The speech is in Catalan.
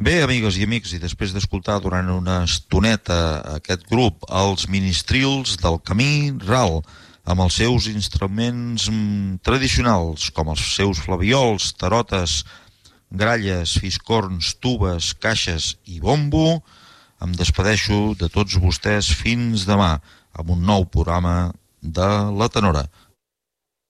Bé, amigues i amics, i després d'escoltar durant una estoneta aquest grup, els Ministrils del Camí Ral, amb els seus instruments tradicionals, com els seus flaviols, tarotes, gralles, fiscorns, tubes, caixes i bombo, em despedeixo de tots vostès fins demà, amb un nou programa de La Tenora.